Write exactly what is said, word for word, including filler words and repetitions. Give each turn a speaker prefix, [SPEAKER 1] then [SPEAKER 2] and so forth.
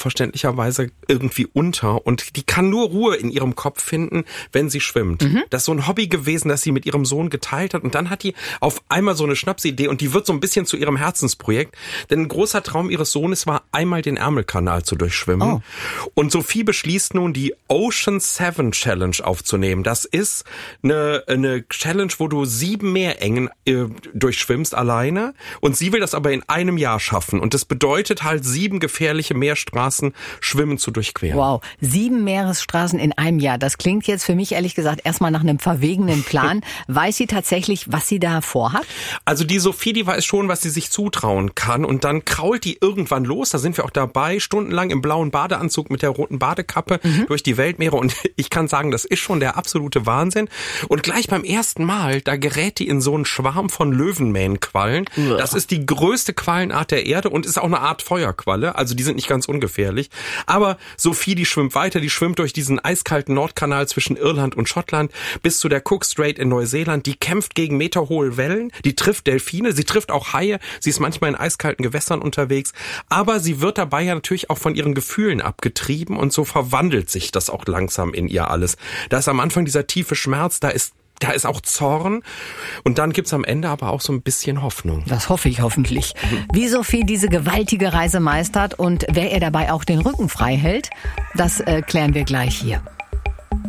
[SPEAKER 1] verständlicherweise irgendwie unter und die kann nur Ruhe in ihrem Kopf finden, wenn sie schwimmt. Mhm. Das ist so ein Hobby gewesen, das sie mit ihrem Sohn geteilt hat und dann hat die auf einmal so eine Schnapsidee und die wird so ein bisschen zu ihrem Herzensprojekt, denn ein großer Traum ihres Sohnes war, einmal den Ärmelkanal zu durchschwimmen. Oh. Und Sophie beschließt nun, die Ocean Seven Challenge aufzunehmen. Das ist eine, eine Challenge, wo du sieben Meerengen äh, durchschwimmst alleine und sie will das aber in einem Jahr schaffen und das bedeutet halt sieben gefährliche Meerstraßen schwimmen zu durchqueren.
[SPEAKER 2] Wow, sieben Meeresstraßen in einem Jahr. Das klingt jetzt für mich ehrlich gesagt erstmal nach einem verwegenen Plan. Weiß sie tatsächlich, was sie da vorhat?
[SPEAKER 1] Also die Sophie, die weiß schon, was sie sich zutrauen kann und dann krault die irgendwann los. Da sind wir auch dabei, stundenlang im blauen Badeanzug mit der roten Badekappe mhm. durch die Weltmeere und ich kann sagen, das ist schon der absolute Wahnsinn. Und gleich beim ersten Mal, da gerät die in so einen Schwarm von Löwenmähnenquallen. Ja. Das ist die größte Quallenart der Erde und ist auch eine Art Feuerqualle. Also die sind nicht ganz ungefährlich. Aber Sophie, die schwimmt weiter, die schwimmt durch diesen eiskalten Nordkanal zwischen Irland und Schottland bis zu der Cook Strait in Neuseeland. Die kämpft gegen meterhohe Wellen, die trifft Delfine, sie trifft auch Haie, sie ist manchmal in eiskalten Gewässern unterwegs. Aber sie wird dabei ja natürlich auch von ihren Gefühlen abgetrieben und so verwandelt sich das auch langsam in ihr alles. Da ist am Anfang dieser tiefe Schmerz, da ist Da ist auch Zorn und dann gibt's am Ende aber auch so ein bisschen Hoffnung.
[SPEAKER 2] Das hoffe ich hoffentlich. Wie Sophie diese gewaltige Reise meistert und wer ihr dabei auch den Rücken frei hält, das äh, klären wir gleich hier.